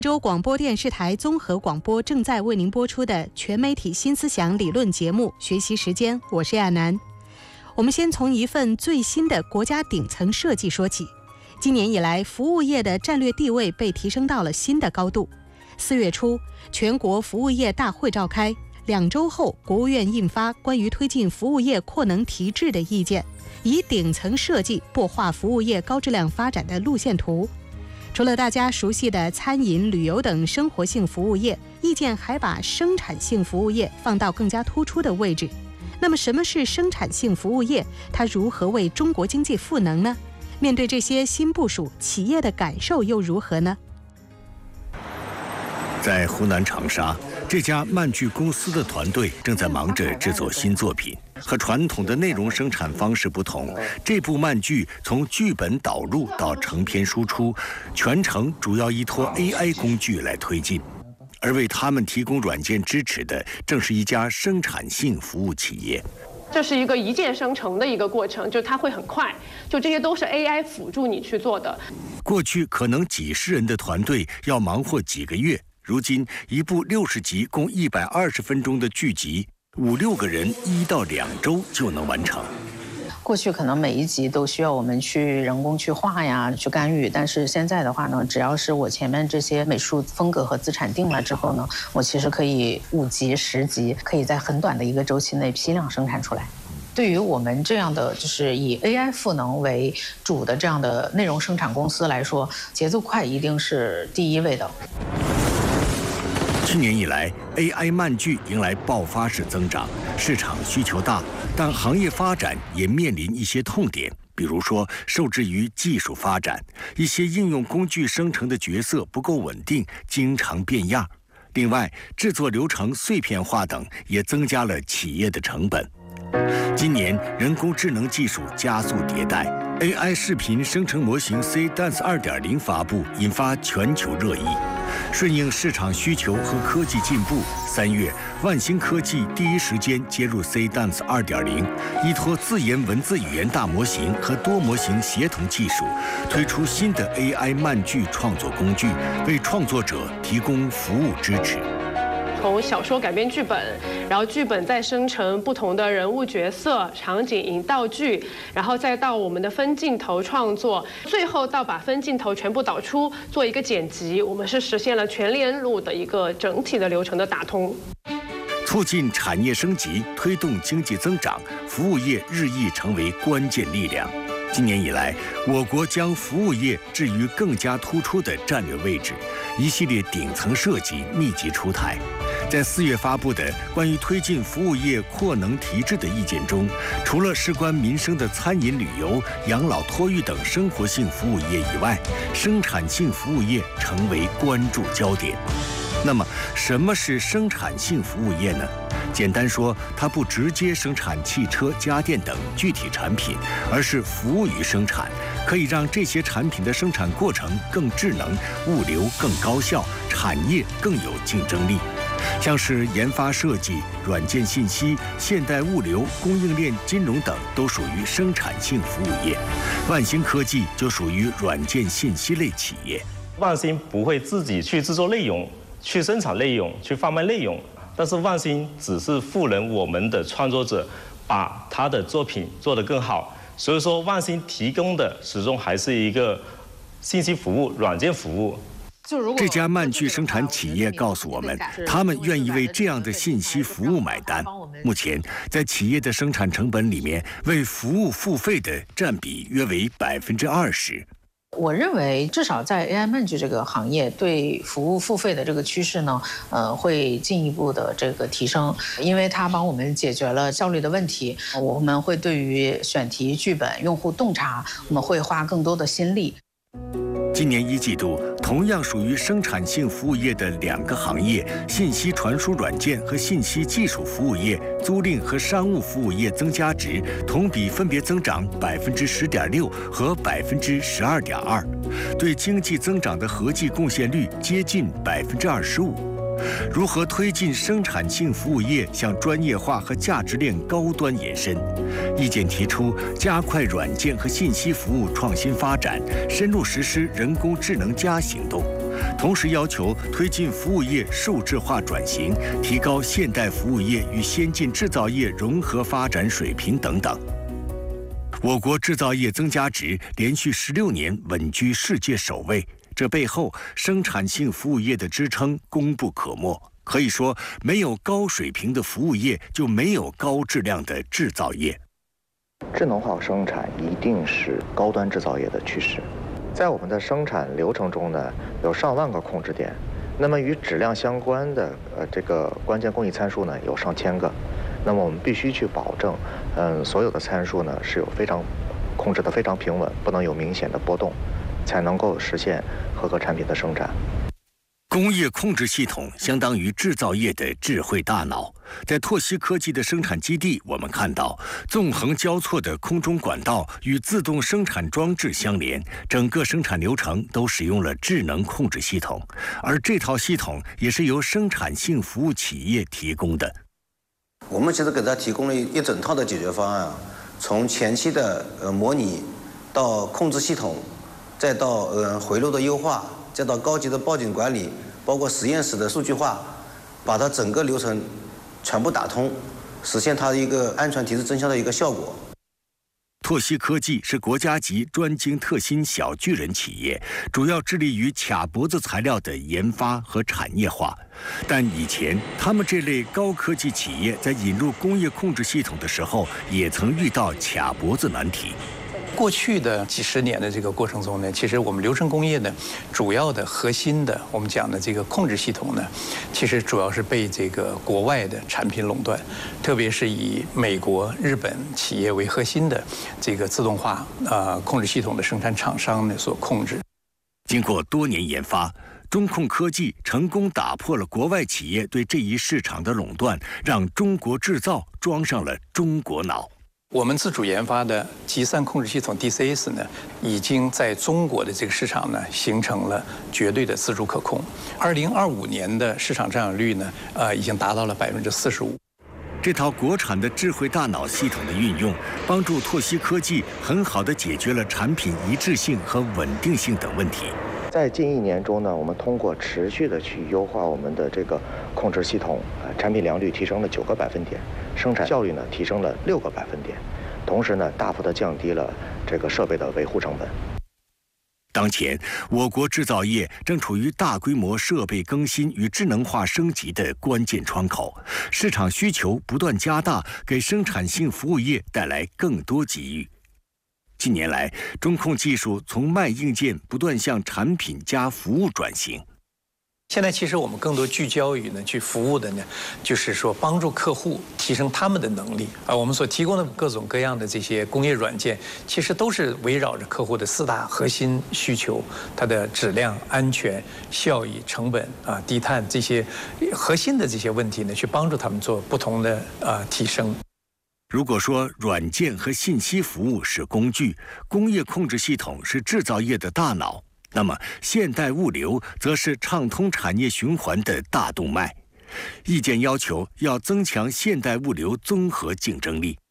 州广播电视台综合广播正在为您播出的全媒体新思想理论节目学习时间，我是亚楠。我们先从一份最新的国家顶层设计说起。今年以来，服务业的战略地位被提升到了新的高度。4月初，全国服务业大会召开，2周后，国务院印发关于推进服务业扩能提质的意见，以顶层设计擘画服务业高质量发展的路线图。除了大家熟悉的餐饮、旅游等生活性服务业，意见还把生产性服务业放到更加突出的位置。那么，什么是生产性服务业？它如何为中国经济赋能呢？面对这些新部署，企业的感受又如何呢？ 在湖南长沙，这家漫剧公司的团队正在忙着制作新作品。和传统的内容生产方式不同，这部漫剧从剧本导入到成片输出，全程主要依托 AI 工具来推进。而为他们提供软件支持的，正是一家生产性服务企业。 这是一个一键生成的一个过程，就它会很快，就这些都是 AI 辅助你去做的。 过去可能几十人的团队要忙活几个月，如今一部60集共120分钟的剧集，5、6个人1到2周就能完成。 过去可能每一集都需要我们去人工去画呀，去干预，但是现在的话呢，只要是我前面这些美术风格和资产定了之后呢，我其实可以5集、10集，可以在很短的一个周期内批量生产出来。对于我们这样的就是以 AI 赋能为主的这样的内容生产公司来说，节奏快一定是第一位的。 去年以来 ，AI 漫剧迎来爆发式增长，市场需求大，但行业发展也面临一些痛点，比如说受制于技术发展，一些应用工具生成的角色不够稳定，经常变样。另外，制作流程碎片化等也增加了企业的成本。今年，人工智能技术加速迭代 ，AI 视频生成模型 C-Dance 2.0发布，引发全球热议。顺应市场需求和科技进步，3月，万兴科技第一时间接入 C-Dance 2.0，依托自研文字语言大模型和多模型协同技术，推出新的 AI 漫剧创作工具，为创作者提供服务支持。 从小说改编剧本，然后剧本再生成不同的人物角色、场景、引道具，然后再到我们的分镜头创作，最后到把分镜头全部导出，做一个剪辑，我们是实现了全链路的一个整体的流程的打通。 促进产业升级，推动经济增长，服务业日益成为关键力量。今年以来，我国将服务业置于更加突出的战略位置，一系列顶层设计密集出台。在4月发布的关于推进服务业扩能提质的意见中，除了事关民生的餐饮、旅游、养老、托育等生活性服务业以外，生产性服务业成为关注焦点。那么，什么是生产性服务业呢？简单说，它不直接生产汽车、家电等具体产品，而是服务于生产，可以让这些产品的生产过程更智能，物流更高效，产业更有竞争力。像是研发设计、软件信息、现代物流、供应链、金融等都属于生产性服务业。万兴科技就属于软件信息类企业。 万兴不会自己去制作内容、去生产内容、去贩卖内容，但是万兴只是赋能我们的创作者，把他的作品做得更好。所以说，万兴提供的始终还是一个信息服务、软件服务。 这家漫剧生产企业告诉我们，他们愿意为这样的信息服务买单。目前，在企业的生产成本里面，为服务付费的占比约为20%。 我认为，至少在 AI 漫剧这个行业，对服务付费的这个趋势呢，会进一步的这个提升，因为它帮我们解决了效率的问题。我们会对于选题、剧本、用户洞察，我们会花更多的心力。 今年1季度，同样属于生产性服务业的2个行业——信息传输软件和信息技术服务业、租赁和商务服务业增加值同比分别增长10.6%和12.2%，对经济增长的合计贡献率接近25%。如何推进生产性服务业向专业化和价值链高端延伸？意见提出，加快软件和信息服务创新发展，深入实施人工智能+行动， 同时要求推进服务业数字化转型，提高现代服务业与先进制造业融合发展水平等等。我国制造业增加值连续16年稳居世界首位，这背后生产性服务业的支撑功不可没。可以说，没有高水平的服务业，就没有高质量的制造业。 智能化生产一定是高端制造业的趋势。在我们的生产流程中呢，有上万个控制点，那么与质量相关的这个关键工艺参数呢，有上千个。那么我们必须去保证，所有的参数呢是有控制的非常平稳，不能有明显的波动，才能够实现合格产品的生产。 工业控制系统相当于制造业的智慧大脑。在拓希科技的生产基地，我们看到纵横交错的空中管道与自动生产装置相连，整个生产流程都使用了智能控制系统，而这套系统也是由生产性服务企业提供的。 我们其实给他提供了一整套的解决方案，从前期的模拟，到控制系统，再到回路的优化，再到高级的报警管理，包括实验室的数据化，把它整个流程全部打通，实现它的一个安全提质增效的一个效果。 拓希科技是国家级专精特新小巨人企业，主要致力于卡脖子材料的研发和产业化。但以前他们这类高科技企业在引入工业控制系统的时候，也曾遇到卡脖子难题。 过去的几十年的这个过程中呢，其实我们流程工业呢，主要的核心的我们讲的这个控制系统呢，其实主要是被这个国外的产品垄断，特别是以美国、日本企业为核心的这个自动化控制系统的生产厂商呢所控制。 经过多年研发，中控科技成功打破了国外企业对这一市场的垄断，让中国制造装上了中国脑。 我们自主研发的集散控制系统 DCS 呢，已经在中国的这个市场呢，形成了绝对的自主可控。2025年的市场占有率呢，已经达到了45%。 这套国产的智慧大脑系统的运用，帮助拓希科技很好地解决了产品一致性和稳定性等问题。 在近1年中呢，我们通过持续的去优化我们的这个控制系统，产品良率提升了9个百分点，生产效率呢提升了6个百分点，同时呢大幅的降低了这个设备的维护成本。 当前，我国制造业正处于大规模设备更新与智能化升级的关键窗口，市场需求不断加大，给生产性服务业带来更多机遇。近年来，中控技术从卖硬件不断向产品加服务转型。 现在其实我们更多聚焦于呢，去服务的呢，就是说帮助客户提升他们的能力。我们所提供的各种各样的这些工业软件，其实都是围绕着客户的4大核心需求：它的质量、安全、效益、成本低碳这些核心的这些问题呢，去帮助他们做不同的提升。 如果说软件和信息服务是工具，工业控制系统是制造业的大脑，那么现代物流则是畅通产业循环的大动脉。意见要求要增强现代物流综合竞争力。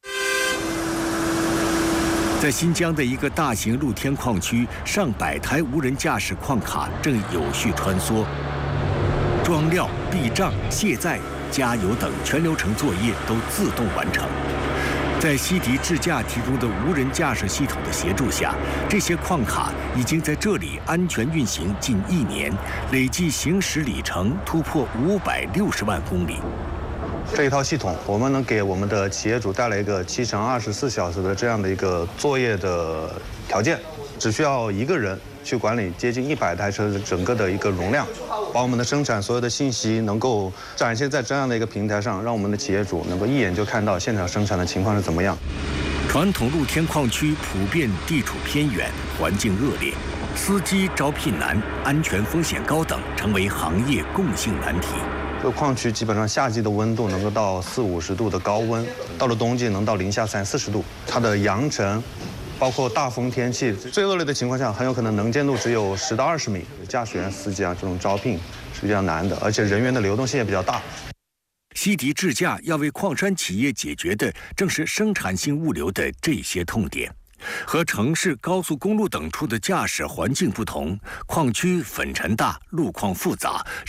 在新疆的一个大型露天矿区，上百台无人驾驶矿卡正有序穿梭，装料、避障、卸载、加油等全流程作业都自动完成。在西迪智驾提供的无人驾驶系统的协助下，这些矿卡已经在这里安全运行近1年，累计行驶里程突破560万公里。 这一套系统，我们能给我们的企业主带来一个7乘24小时的这样的一个作业的条件，只需要1个人去管理接近100台车的整个的一个容量，把我们的生产所有的信息能够展现在这样的一个平台上，让我们的企业主能够一眼就看到现场生产的情况是怎么样。 传统露天矿区普遍地处偏远，环境恶劣，司机招聘难，安全风险高等，成为行业共性难题。 这个矿区基本上夏季的温度能够到40-50度的高温，到了冬季能到零下30-40度，它的扬尘。包括大风天气最恶劣的情况下，很有可能能见度只有10到20米。驾驶员、司机这种招聘是比较难的，而且人员的流动性也比较大。 西迪智驾要为矿山企业解决的正是生产性物流的这些痛点。 和城市高速公路等处的驾驶环境不同，矿区粉尘大，路况复杂，